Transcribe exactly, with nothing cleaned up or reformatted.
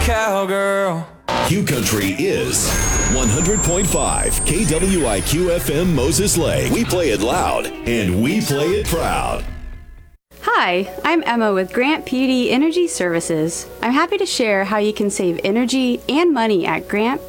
cowgirl. Q Country is one hundred point five K W I Q F M Moses Lake. We play it loud and we play it proud. Hi, I'm Emma with Grant P D Energy Services. I'm happy to share how you can save energy and money at Grant